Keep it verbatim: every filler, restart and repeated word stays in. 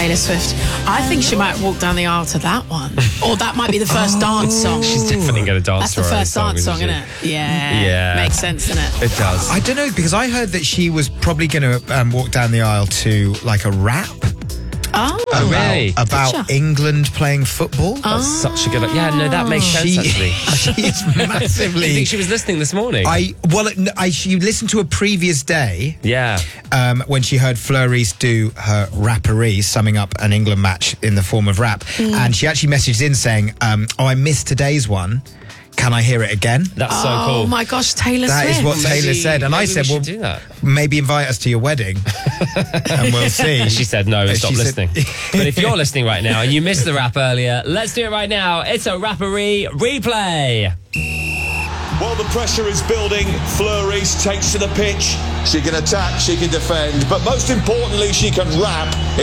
Taylor Swift. I think she might walk down the aisle to that one. Or that might be the first dance song. She's definitely going to dance That's to the her own first song, dance song, isn't isn't she? it? Yeah. Yeah. Makes sense, doesn't it? It does. I don't know, because I heard that she was probably going to um, walk down the aisle to like a rap. Oh, Oh, really? About Gotcha. England playing football. That's such a good... Yeah, no, that makes sense, She, actually. she is Do you massively... think she was listening this morning? I well, it- I she listened to a previous day yeah. um, when she heard Fleury's do her rappery, summing up an England match in the form of rap, and she actually messaged in saying, um, "Oh, I missed today's one. Can I hear it again?" That's so oh cool. my gosh, Taylor That Swift. is what Maybe- Taylor said, and I maybe said, we "Well, should do that." maybe invite us to your wedding, and we'll see." She said no and Uh, stopped she said- listening. But if you're listening right now and you missed the rap earlier, let's do it right now. It's a rappery replay. While the pressure is building, Fleury takes to the pitch. She can attack, she can defend, but most importantly, she can rap.